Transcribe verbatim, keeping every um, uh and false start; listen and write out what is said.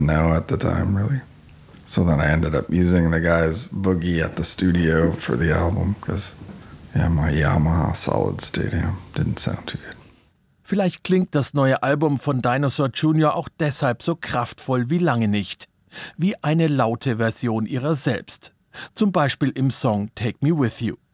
No at the time, really. So then I ended up using the guy's boogie at the studio for the album because yeah, my Yamaha Solid State amp didn't sound too good. Vielleicht klingt das neue Album von Dinosaur Junior auch deshalb so kraftvoll wie lange nicht. Wie eine laute Version ihrer selbst. Zum Beispiel im Song Take Me With You.